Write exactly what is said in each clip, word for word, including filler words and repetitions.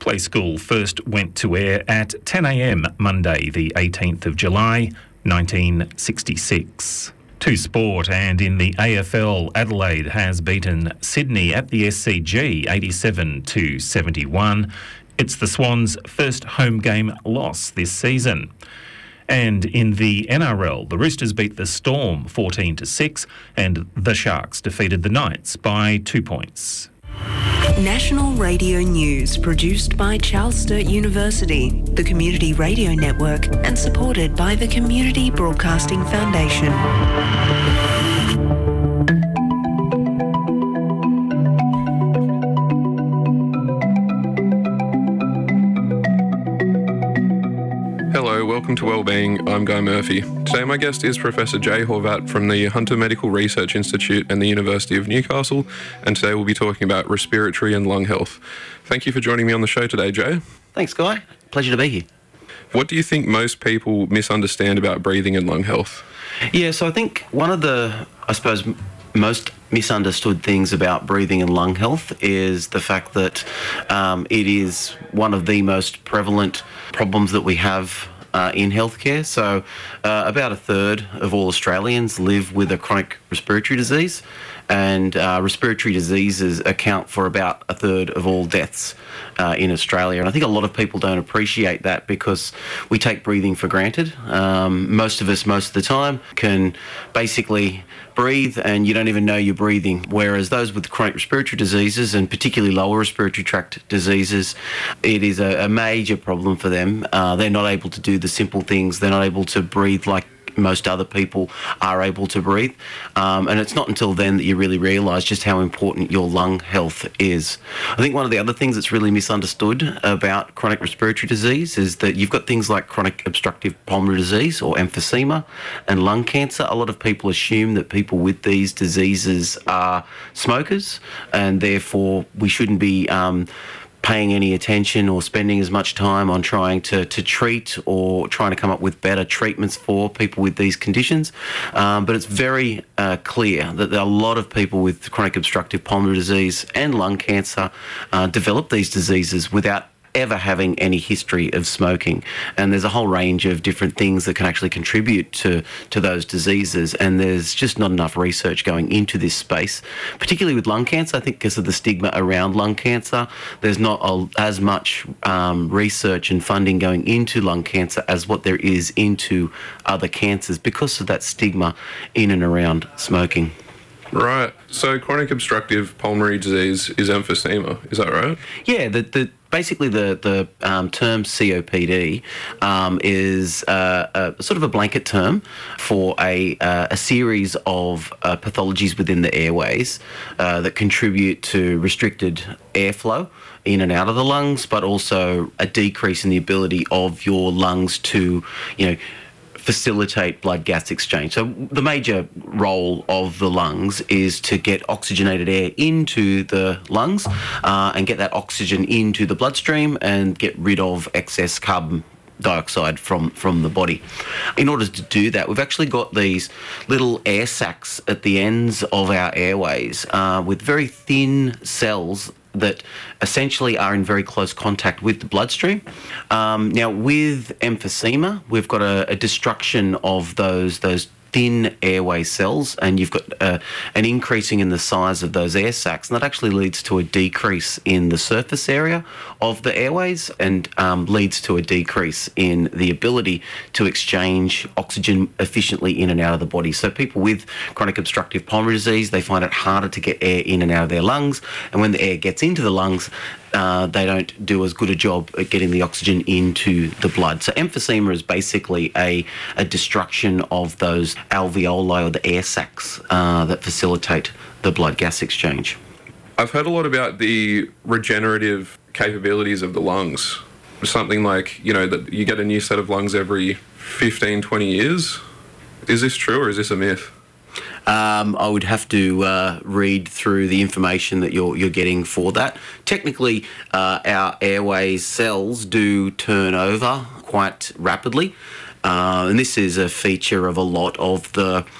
Play School first went to air at ten a m Monday, the eighteenth of July, nineteen sixty-six. To sport, and in the A F L, Adelaide has beaten Sydney at the S C G eighty-seven to seventy-one. It's the Swans' first home game loss this season. And in the N R L, the Roosters beat the Storm fourteen to six, and the Sharks defeated the Knights by two points. National Radio News, produced by Charles Sturt University, the Community Radio Network, and supported by the Community Broadcasting Foundation. Hello, welcome to Wellbeing. I'm Guy Murphy. Today my guest is Professor Jay Horvat from the Hunter Medical Research Institute and the University of Newcastle, and today we'll be talking about respiratory and lung health. Thank you for joining me on the show today, Jay. Thanks, Guy. Pleasure to be here. What do you think most people misunderstand about breathing and lung health? Yeah, so I think one of the, I suppose, most misunderstood things about breathing and lung health is the fact that um, it is one of the most prevalent problems that we have uh, in healthcare. So uh, about a third of all Australians live with a chronic respiratory disease, and uh, respiratory diseases account for about a third of all deaths uh, in Australia. And I think a lot of people don't appreciate that because we take breathing for granted. Um, most of us, most of the time, can basically breathe and you don't even know you're breathing, whereas those with chronic respiratory diseases, and particularly lower respiratory tract diseases, it is a, a major problem for them. Uh, they're not able to do the simple things. They're not able to breathe like most other people are able to breathe. Um, and it's not until then that you really realise just how important your lung health is. I think one of the other things that's really misunderstood about chronic respiratory disease is that you've got things like chronic obstructive pulmonary disease, or emphysema, and lung cancer. A lot of people assume that people with these diseases are smokers, and therefore we shouldn't be um, paying any attention or spending as much time on trying to, to treat or trying to come up with better treatments for people with these conditions. Um, but it's very uh, clear that there are a lot of people with chronic obstructive pulmonary disease and lung cancer uh, develop these diseases without ever having any history of smoking. And there's a whole range of different things that can actually contribute to, to those diseases, and there's just not enough research going into this space, particularly with lung cancer. I think because of the stigma around lung cancer, there's not a, as much um, research and funding going into lung cancer as what there is into other cancers because of that stigma in and around smoking. Right. So chronic obstructive pulmonary disease is emphysema, is that right? Yeah, the, the basically the, the um, term C O P D um, is uh, a, sort of a blanket term for a, uh, a series of uh, pathologies within the airways uh, that contribute to restricted airflow in and out of the lungs, but also a decrease in the ability of your lungs to, you know, facilitate blood gas exchange. So the major role of the lungs is to get oxygenated air into the lungs uh, and get that oxygen into the bloodstream and get rid of excess carbon dioxide from, from the body. In order to do that, we've actually got these little air sacs at the ends of our airways uh, with very thin cells that essentially are in very close contact with the bloodstream. Um, now, with emphysema, we've got a, a destruction of those those thin airway cells, and you've got uh, an increasing in the size of those air sacs, and that actually leads to a decrease in the surface area of the airways and um, leads to a decrease in the ability to exchange oxygen efficiently in and out of the body. So people with chronic obstructive pulmonary disease, they find it harder to get air in and out of their lungs, and when the air gets into the lungs, Uh, they don't do as good a job at getting the oxygen into the blood. So emphysema is basically a, a destruction of those alveoli, or the air sacs uh, that facilitate the blood gas exchange. I've heard a lot about the regenerative capabilities of the lungs. Something like, you know, that you get a new set of lungs every fifteen, twenty years. Is this true, or is this a myth? Um, I would have to uh, read through the information that you're, you're getting for that. Technically, uh, our airways cells do turn over quite rapidly, uh, and this is a feature of a lot of the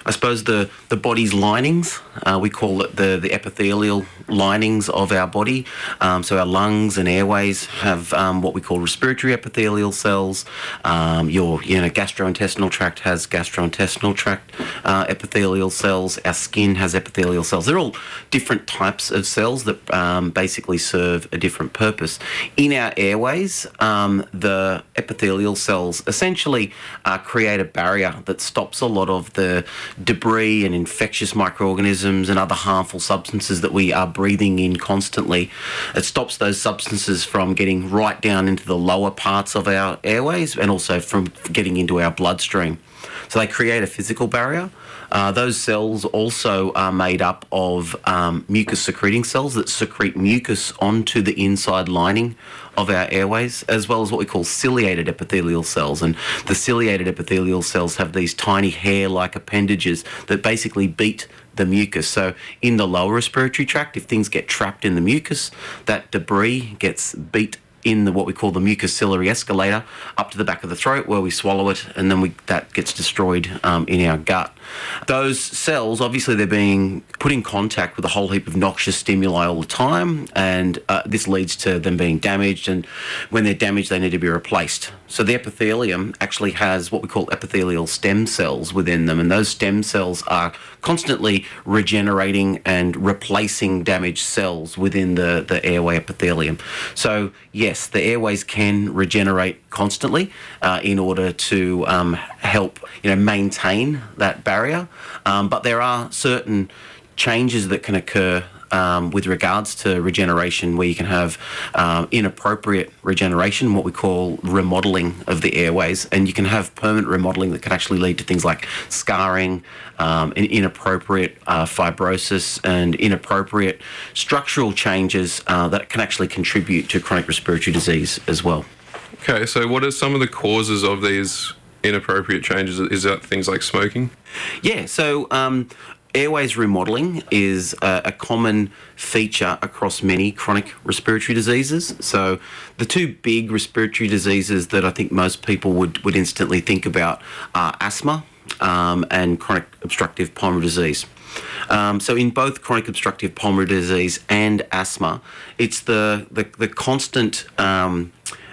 I suppose, the, the body's linings. Uh, we call it the, the epithelial linings of our body. Um, so our lungs and airways have um, what we call respiratory epithelial cells. Um, your you know, gastrointestinal tract has gastrointestinal tract uh, epithelial cells. Our skin has epithelial cells. They're all different types of cells that um, basically serve a different purpose. In our airways, um, the epithelial cells essentially uh, create a barrier that stops a lot of the debris and infectious microorganisms and other harmful substances that we are breathing in constantly. It stops those substances from getting right down into the lower parts of our airways and also from getting into our bloodstream. So they create a physical barrier. Uh, those cells also are made up of um, mucus-secreting cells that secrete mucus onto the inside lining of our airways, as well as what we call ciliated epithelial cells. And the ciliated epithelial cells have these tiny hair-like appendages that basically beat the mucus. So in the lower respiratory tract, if things get trapped in the mucus, that debris gets beat in the what we call the mucociliary escalator up to the back of the throat where we swallow it, and then we that gets destroyed um, in our gut. Those cells, obviously, they're being put in contact with a whole heap of noxious stimuli all the time, and uh, this leads to them being damaged, and when they're damaged, they need to be replaced. So the epithelium actually has what we call epithelial stem cells within them, and those stem cells are constantly regenerating and replacing damaged cells within the, the airway epithelium. So yes, the airways can regenerate constantly uh, in order to um, help you know maintain that barrier, um, but there are certain changes that can occur Um, with regards to regeneration, where you can have um, inappropriate regeneration, what we call remodelling of the airways, and you can have permanent remodelling that can actually lead to things like scarring, um, and inappropriate uh, fibrosis, and inappropriate structural changes uh, that can actually contribute to chronic respiratory disease as well. Okay, so what are some of the causes of these inappropriate changes? Is that things like smoking? Yeah, so um, airways remodelling is a, a common feature across many chronic respiratory diseases. So the two big respiratory diseases that I think most people would, would instantly think about are asthma um, and chronic obstructive pulmonary disease. Um, so in both chronic obstructive pulmonary disease and asthma, it's the, the, the constant um,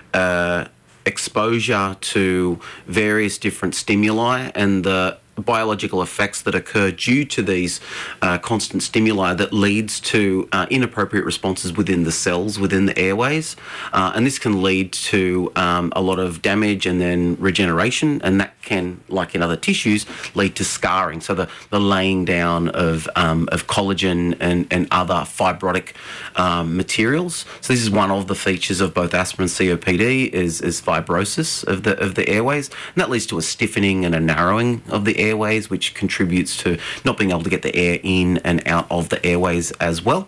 uh, exposure to various different stimuli and the biological effects that occur due to these uh, constant stimuli that leads to uh, inappropriate responses within the cells within the airways, uh, and this can lead to um, a lot of damage and then regeneration, and that can, like in other tissues, lead to scarring, so the, the laying down of, um, of collagen and, and other fibrotic um, materials. So this is one of the features of both asthma and C O P D is, is fibrosis of the, of the airways, and that leads to a stiffening and a narrowing of the airways, which contributes to not being able to get the air in and out of the airways as well.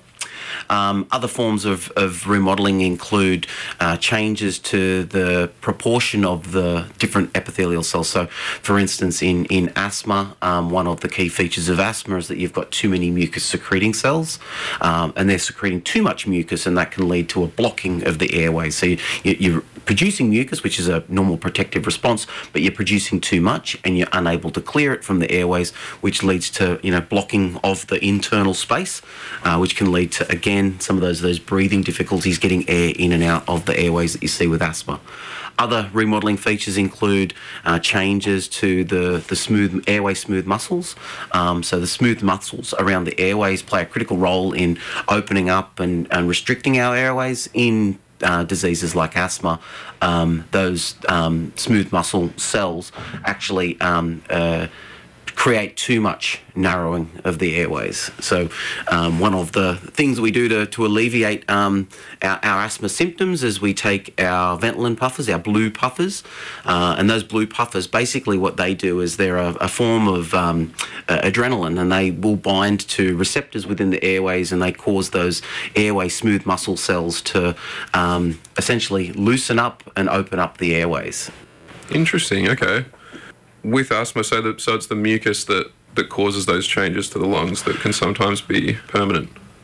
Um, other forms of, of remodelling include uh, changes to the proportion of the different epithelial cells. So, for instance, in, in asthma, um, one of the key features of asthma is that you've got too many mucus-secreting cells, um, and they're secreting too much mucus, and that can lead to a blocking of the airways. So you, you, you're producing mucus, which is a normal protective response, but you're producing too much, and you're unable to clear it from the airways, which leads to you know blocking of the internal space, uh, which can lead to, again, some of those those breathing difficulties, getting air in and out of the airways that you see with asthma. Other remodelling features include uh, changes to the, the smooth airway smooth muscles. Um, so the smooth muscles around the airways play a critical role in opening up and, and restricting our airways. In Uh, diseases like asthma, um, those um, smooth muscle cells actually um, uh, create too much narrowing of the airways. So um, one of the things that we do to, to alleviate um, our, our asthma symptoms is we take our Ventolin puffers, our blue puffers, uh, and those blue puffers, basically what they do is they're a, a form of um, uh, adrenaline, and they will bind to receptors within the airways, and they cause those airway smooth muscle cells to um, essentially loosen up and open up the airways. Interesting, okay. With asthma, so, that, so it's the mucus that, that causes those changes to the lungs that can sometimes be permanent.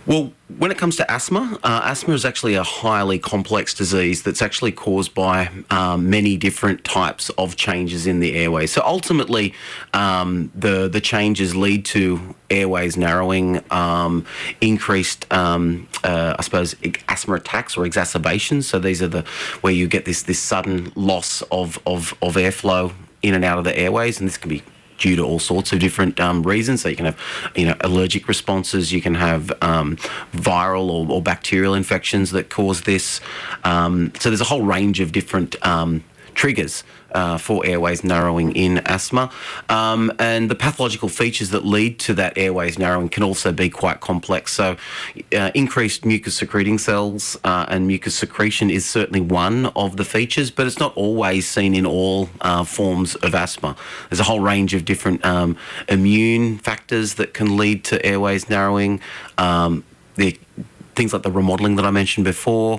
Well, when it comes to asthma, uh, asthma is actually a highly complex disease that's actually caused by um, many different types of changes in the airways. So ultimately, um, the the changes lead to airways narrowing, um, increased, um, uh, I suppose, asthma attacks or exacerbations. So these are the where you get this this sudden loss of of, of airflow in and out of the airways, and this can be due to all sorts of different um, reasons. So you can have, you know, allergic responses. You can have um, viral or, or bacterial infections that cause this. Um, so there's a whole range of different um, triggers uh, for airways narrowing in asthma. Um, and the pathological features that lead to that airways narrowing can also be quite complex. So uh, increased mucus secreting cells uh, and mucus secretion is certainly one of the features, but it's not always seen in all uh, forms of asthma. There's a whole range of different um, immune factors that can lead to airways narrowing. Um, the things like the remodelling that I mentioned before.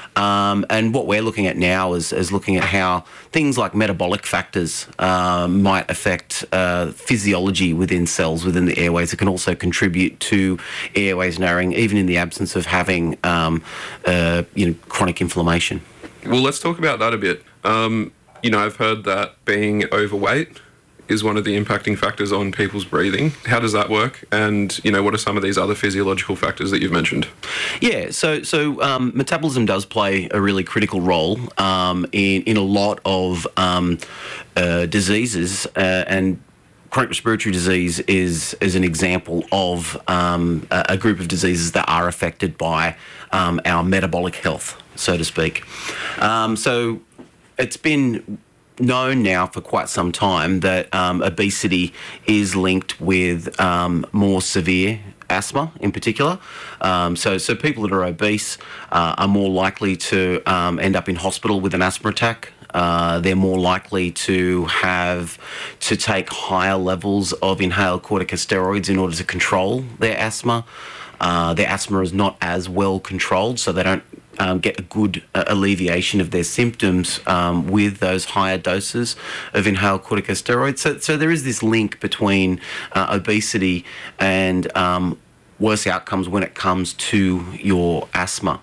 Um, and what we're looking at now is, is looking at how things like metabolic factors uh, might affect uh, physiology within cells within the airways. It can also contribute to airways narrowing, even in the absence of having um, uh, you know, chronic inflammation. Well, let's talk about that a bit. Um, you know, I've heard that being overweight is one of the impacting factors on people's breathing. How does that work? And, you know, what are some of these other physiological factors that you've mentioned? Yeah, so so um, metabolism does play a really critical role um, in, in a lot of um, uh, diseases, uh, and chronic respiratory disease is, is an example of um, a, a group of diseases that are affected by um, our metabolic health, so to speak. Um, so it's been known now for quite some time that um, obesity is linked with um, more severe asthma in particular. Um, so, so people that are obese uh, are more likely to um, end up in hospital with an asthma attack. Uh, they're more likely to have to take higher levels of inhaled corticosteroids in order to control their asthma. Uh, their asthma is not as well controlled, so they don't Um, get a good uh, alleviation of their symptoms um, with those higher doses of inhaled corticosteroids. So, so there is this link between uh, obesity and um, worse outcomes when it comes to your asthma.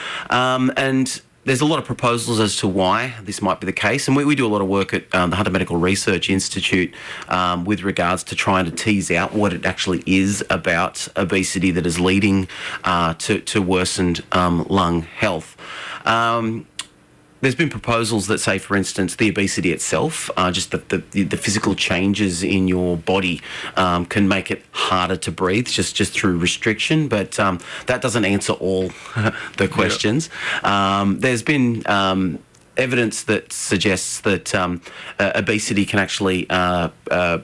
Um, and there's a lot of proposals as to why this might be the case, and we, we do a lot of work at um, the Hunter Medical Research Institute um, with regards to trying to tease out what it actually is about obesity that is leading uh, to, to worsened um, lung health. Um, There's been proposals that say, for instance, the obesity itself, uh, just the, the the physical changes in your body um, can make it harder to breathe just, just through restriction, but um, that doesn't answer all the questions. Yep. Um, there's been um, evidence that suggests that um, uh, obesity can actually uh, uh,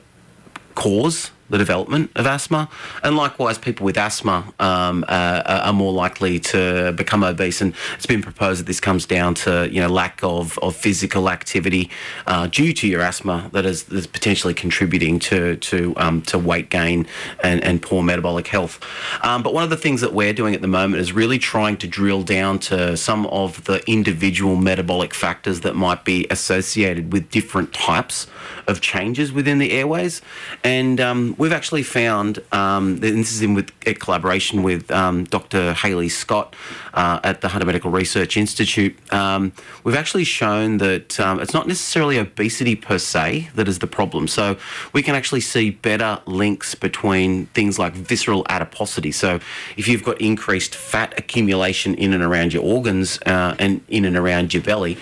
cause the development of asthma, and likewise people with asthma um, uh, are more likely to become obese. And it's been proposed that this comes down to, you know, lack of, of physical activity uh, due to your asthma that is, is potentially contributing to to um, to weight gain and, and poor metabolic health. Um, but one of the things that we're doing at the moment is really trying to drill down to some of the individual metabolic factors that might be associated with different types of changes within the airways. And um, we've actually found, um, and this is in with a collaboration with um, Doctor Hayley Scott uh, at the Hunter Medical Research Institute, um, we've actually shown that um, it's not necessarily obesity per se that is the problem. So we can actually see better links between things like visceral adiposity. So if you've got increased fat accumulation in and around your organs uh, and in and around your belly,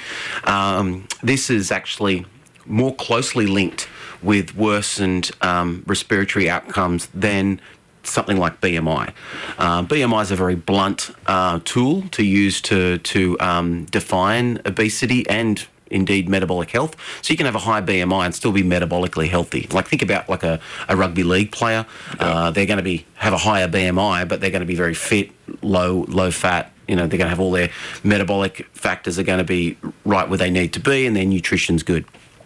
um, this is actually more closely linked with worsened um, respiratory outcomes than something like B M I. Uh, B M I is a very blunt uh, tool to use to, to um, define obesity and indeed metabolic health. So you can have a high B M I and still be metabolically healthy. Like think about like a, a rugby league player. Uh, they're going to be have a higher B M I, but they're going to be very fit, low low fat. You know, they're going to have all their metabolic factors are going to be right where they need to be, and their nutrition's good.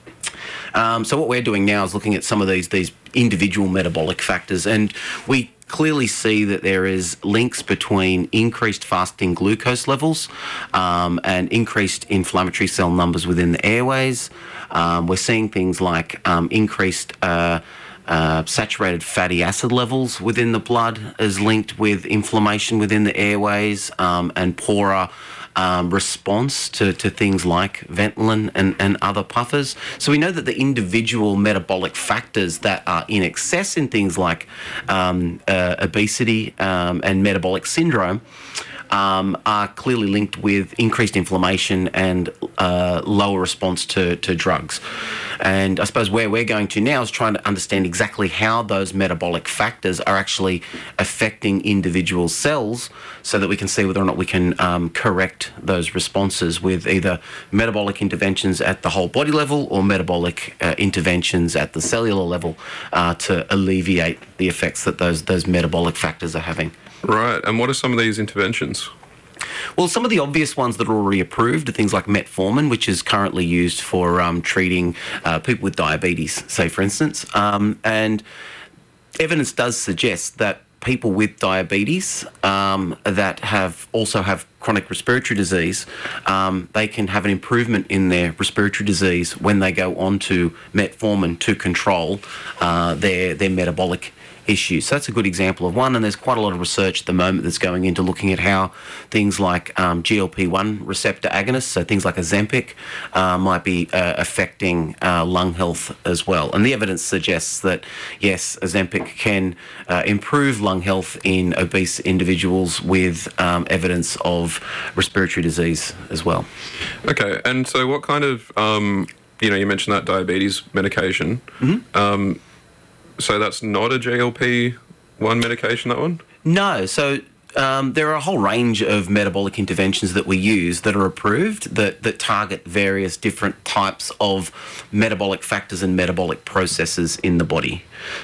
Um, so what we're doing now is looking at some of these these individual metabolic factors, and we clearly see that there is links between increased fasting glucose levels um, and increased inflammatory cell numbers within the airways. Um, we're seeing things like um, increased uh, uh, saturated fatty acid levels within the blood is linked with inflammation within the airways um, and poorer Um, response to, to things like Ventolin and, and other puffers. So we know that the individual metabolic factors that are in excess in things like um, uh, obesity um, and metabolic syndrome um, are clearly linked with increased inflammation and uh, lower response to, to drugs. And I suppose where we're going to now is trying to understand exactly how those metabolic factors are actually affecting individual cells so that we can see whether or not we can um, correct those responses with either metabolic interventions at the whole body level or metabolic uh, interventions at the cellular level uh, to alleviate the effects that those, those metabolic factors are having. Right. And what are some of these interventions? Well, some of the obvious ones that are already approved are things like metformin, which is currently used for um, treating uh, people with diabetes, say, for instance. Um, and evidence does suggest that people with diabetes um, that have also have chronic respiratory disease, um, they can have an improvement in their respiratory disease when they go on to metformin to control uh, their, their metabolic issues. So that's a good example of one, and there's quite a lot of research at the moment that's going into looking at how things like um, G L P one receptor agonists, so things like Ozempic, uh, might be uh, affecting uh, lung health as well. And the evidence suggests that, yes, Ozempic can uh, improve lung health in obese individuals with um, evidence of respiratory disease as well. Okay, and so what kind of, um, you know, you mentioned that diabetes medication. Mm-hmm. Um, So that's not a G L P one medication, that one? No. So um, there are a whole range of metabolic interventions that we use that are approved that, that target various different types of metabolic factors and metabolic processes in the body.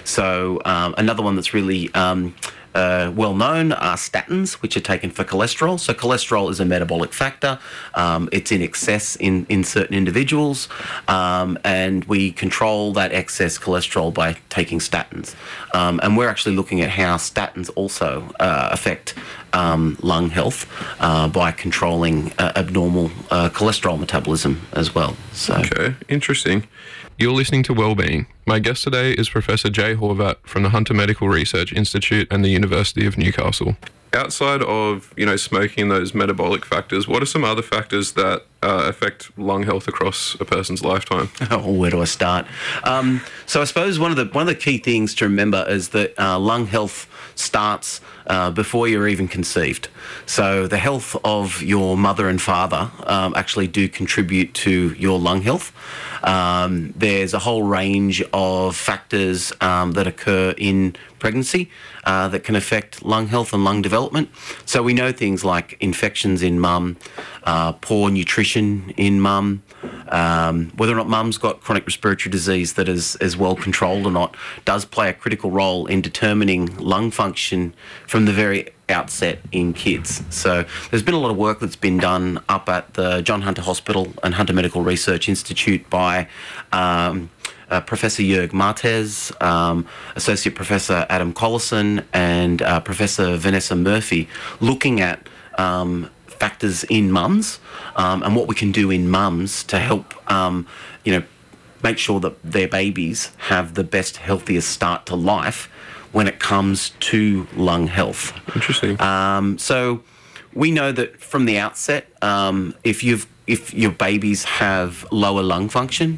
So um, another one that's really um, uh, well known are statins, which are taken for cholesterol. So cholesterol is a metabolic factor. Um, it's in excess in, in certain individuals, um, and we control that excess cholesterol by taking statins. Um, and we're actually looking at how statins also uh, affect um, lung health uh, by controlling uh, abnormal uh, cholesterol metabolism as well. So. Okay, interesting. You're listening to Wellbeing. My guest today is Professor Jay Horvat from the Hunter Medical Research Institute and the University of Newcastle. Outside of, you know, smoking, those metabolic factors, what are some other factors that uh, affect lung health across a person's lifetime? Oh, where do I start? Um, so I suppose one of the one of the key things to remember is that uh, lung health starts uh, before you're even conceived. So the health of your mother and father um, actually do contribute to your lung health. Um, there's a whole range of factors um, that occur in pregnancy uh, that can affect lung health and lung development. So we know things like infections in mum, uh, poor nutrition in mum, um, whether or not mum's got chronic respiratory disease that is, is well controlled or not, does play a critical role in determining lung function from the very outset in kids. So there's been a lot of work that's been done up at the John Hunter Hospital and Hunter Medical Research Institute by um, uh, Professor Jörg Martez, um, Associate Professor Adam Collison, and uh, Professor Vanessa Murphy, looking at um, factors in mums um, and what we can do in mums to help, um, you know, make sure that their babies have the best, healthiest start to life when it comes to lung health. Interesting. Um, so we know that from the outset, um, if you've if your babies have lower lung function,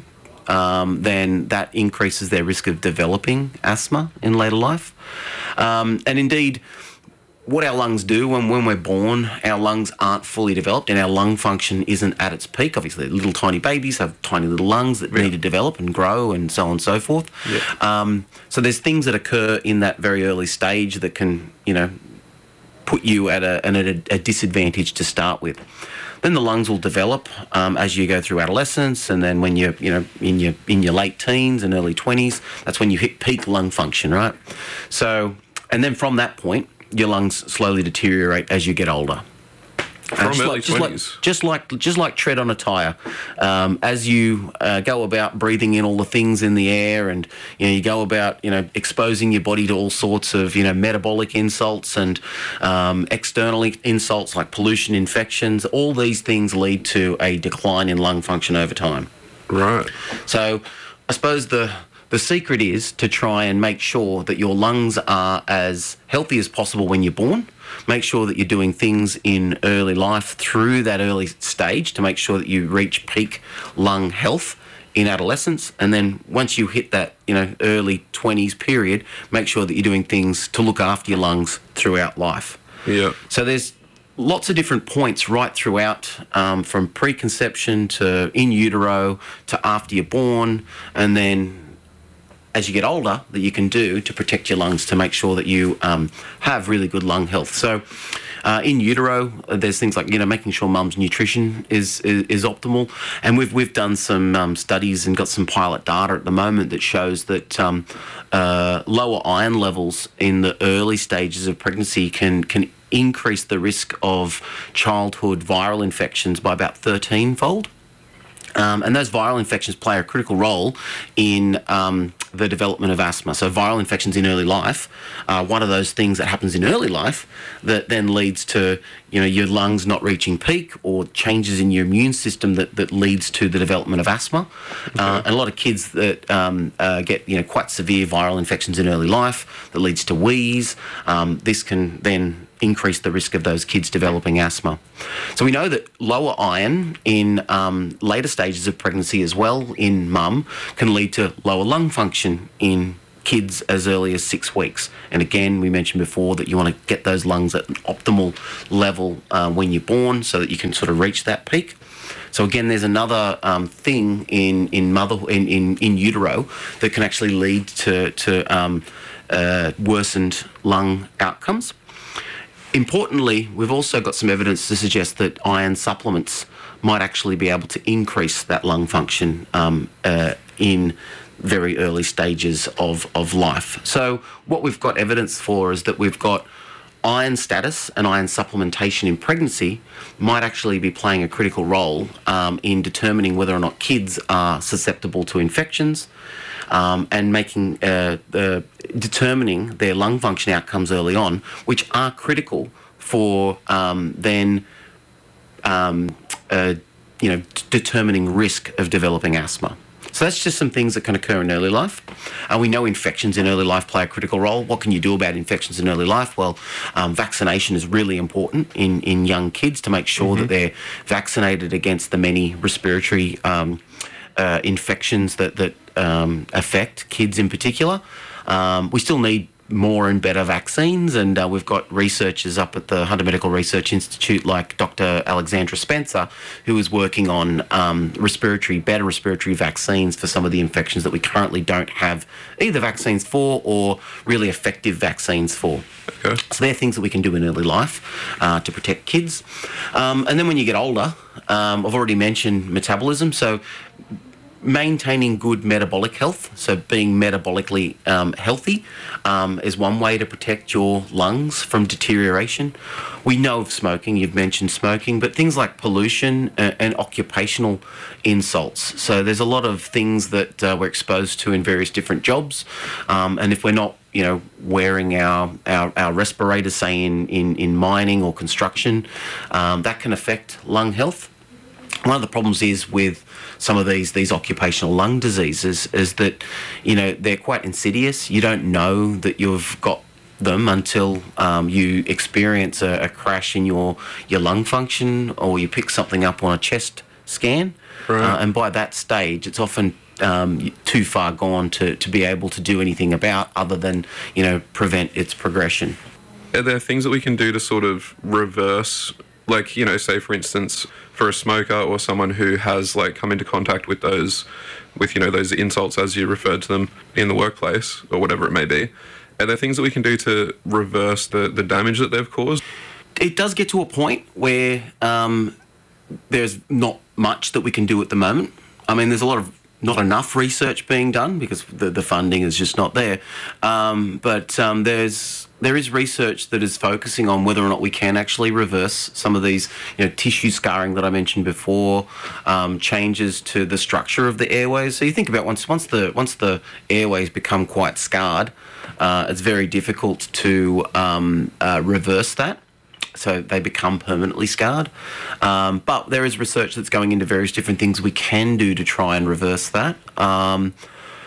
um, then that increases their risk of developing asthma in later life. Um, and indeed, what our lungs do when, when we're born, our lungs aren't fully developed and our lung function isn't at its peak. Obviously, little tiny babies have tiny little lungs that yeah. need to develop and grow and so on and so forth. Yeah. Um, so there's things that occur in that very early stage that can, you know, put you at a, at a, a disadvantage to start with. Then the lungs will develop um, as you go through adolescence, and then when you're, you know, in your in your late teens and early twenties, that's when you hit peak lung function, right? So, and then from that point, your lungs slowly deteriorate as you get older. From just early like, just twenties? Like, just like just like tread on a tyre. Um, as you uh, go about breathing in all the things in the air, and you know you go about you know exposing your body to all sorts of you know metabolic insults and um, external insults like pollution, infections. All these things lead to a decline in lung function over time. Right. So, I suppose the the secret is to try and make sure that your lungs are as healthy as possible when you're born. Make sure that you're doing things in early life through that early stage to make sure that you reach peak lung health in adolescence, and then once you hit that, you know, early twenties period, make sure that you're doing things to look after your lungs throughout life. Yeah. So there's lots of different points right throughout, um, from preconception to in utero to after you're born, and then as you get older, that you can do to protect your lungs to make sure that you um, have really good lung health. So uh, in utero, there's things like, you know, making sure mum's nutrition is, is, is optimal. And we've, we've done some um, studies and got some pilot data at the moment that shows that um, uh, lower iron levels in the early stages of pregnancy can, can increase the risk of childhood viral infections by about thirteen-fold. Um, and those viral infections play a critical role in um, the development of asthma. So viral infections in early life are one of those things that happens in early life that then leads to, you know, your lungs not reaching peak, or changes in your immune system that, that leads to the development of asthma. Okay. Uh, and a lot of kids that um, uh, get, you know, quite severe viral infections in early life that leads to wheeze. Um, this can then increase the risk of those kids developing asthma. So we know that lower iron in um, later stages of pregnancy as well in mum can lead to lower lung function in kids as early as six weeks. And again, we mentioned before that you want to get those lungs at an optimal level uh, when you're born so that you can sort of reach that peak. So again, there's another um, thing in in mother in, in in utero that can actually lead to to um, uh, worsened lung outcomes. Importantly, we've also got some evidence to suggest that iron supplements might actually be able to increase that lung function um, uh, in very early stages of, of life. So what we've got evidence for is that we've got iron status and iron supplementation in pregnancy might actually be playing a critical role um, in determining whether or not kids are susceptible to infections, Um, and making uh, uh, determining their lung function outcomes early on, which are critical for um, then um, uh, you know d- determining risk of developing asthma. So that's just some things that can occur in early life. And uh, we know infections in early life play a critical role. What can you do about infections in early life? Well, um, vaccination is really important in, in young kids to make sure mm-hmm. that they're vaccinated against the many respiratory um, uh, infections that, that um, affect kids in particular. Um, we still need more and better vaccines, and uh, we've got researchers up at the Hunter Medical Research Institute like Doctor Alexandra Spencer, who is working on um, respiratory, better respiratory vaccines for some of the infections that we currently don't have either vaccines for or really effective vaccines for. Okay. So they're things that we can do in early life uh, to protect kids. Um, and then when you get older, um, I've already mentioned metabolism, so maintaining good metabolic health, so being metabolically um, healthy um, is one way to protect your lungs from deterioration. We know of smoking, you've mentioned smoking, but things like pollution and, and occupational insults. So there's a lot of things that uh, we're exposed to in various different jobs, um, and if we're not you know, wearing our, our, our respirators, say in, in, in mining or construction, um, that can affect lung health. One of the problems is with some of these these occupational lung diseases is that, you know, they're quite insidious. You don't know that you've got them until um, you experience a, a crash in your, your lung function, or you pick something up on a chest scan. Right. Uh, and by that stage, it's often um, too far gone to, to be able to do anything about other than, you know, prevent its progression. Are there things that we can do to sort of reverse, like, you know, say, for instance, for a smoker or someone who has, like, come into contact with those, with, you know, those insults, as you referred to them, in the workplace or whatever it may be, are there things that we can do to reverse the, the damage that they've caused? It does get to a point where um, there's not much that we can do at the moment. I mean, there's a lot of not enough research being done because the, the funding is just not there. Um, but um, there's there is research that is focusing on whether or not we can actually reverse some of these, you know, tissue scarring that I mentioned before, um, changes to the structure of the airways. So you think about once once the once the airways become quite scarred, uh, it's very difficult to um, uh, reverse that. So they become permanently scarred. Um, but there is research that's going into various different things we can do to try and reverse that. Um,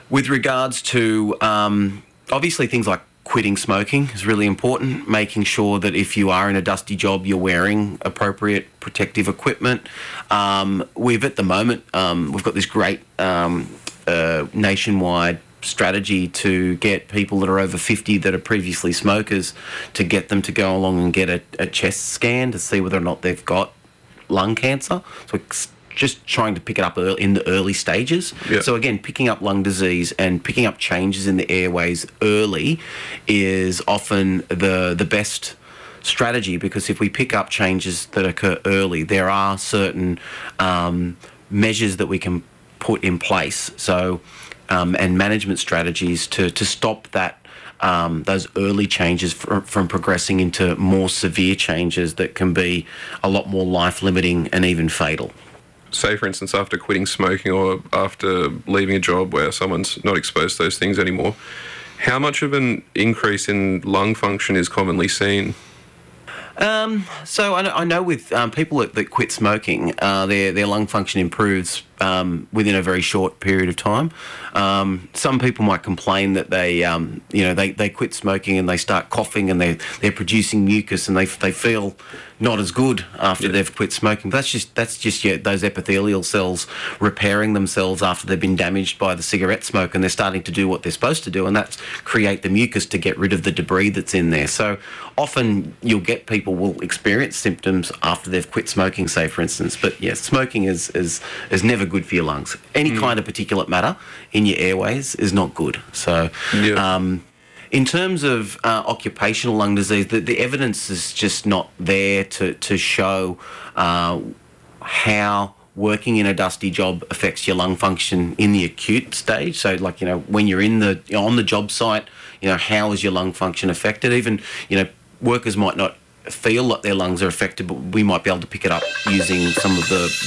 With regards to um, obviously things like quitting smoking is really important, making sure that if you are in a dusty job, you're wearing appropriate protective equipment. Um, we've at the moment, um, we've got this great um, uh, nationwide strategy to get people that are over fifty that are previously smokers to get them to go along and get a, a chest scan to see whether or not they've got lung cancer. So it's just trying to pick it up early, in the early stages. Yeah. So again, picking up lung disease and picking up changes in the airways early is often the the best strategy, because if we pick up changes that occur early, there are certain um, measures that we can put in place. So um, and management strategies to to stop that. Um, those early changes from, from progressing into more severe changes that can be a lot more life-limiting and even fatal. Say, for instance, after quitting smoking or after leaving a job where someone's not exposed to those things anymore, how much of an increase in lung function is commonly seen? Um, so I know, I know with um, people that, that quit smoking, uh, their their lung function improves um, within a very short period of time. Um, some people might complain that they, um, you know, they, they quit smoking and they start coughing and they they're producing mucus and they they feel not as good after yeah. they've quit smoking. But that's just that's just yeah, those epithelial cells repairing themselves after they've been damaged by the cigarette smoke, and they're starting to do what they're supposed to do, and that's create the mucus to get rid of the debris that's in there. So often you'll get people will experience symptoms after they've quit smoking, say for instance. But yes, smoking is is is never good for your lungs. Any mm. kind of particulate matter in your airways is not good. So. Yeah. Um, In terms of uh, occupational lung disease, the, the evidence is just not there to, to show uh, how working in a dusty job affects your lung function in the acute stage. So, like, you know, when you're in the on the job site, you know, how is your lung function affected? Even, you know, workers might not feel like their lungs are affected, but we might be able to pick it up using some of the